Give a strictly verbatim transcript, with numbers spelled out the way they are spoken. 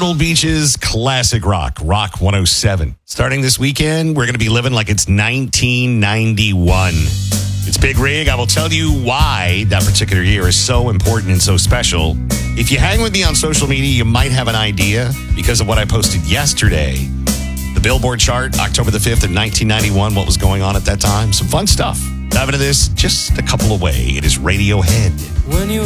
Myrtle Beach's classic rock, Rock one oh seven. Starting this weekend, we're going to be living like it's nineteen ninety-one. It's Big Rig. I will tell you why that particular year is so important and so special. If you hang with me on social media, you might have an idea because of what I posted yesterday. The Billboard chart, October the fifth of nineteen ninety-one, what was going on at that time. Some fun stuff. Dive into this just a couple away. It is Radiohead. When you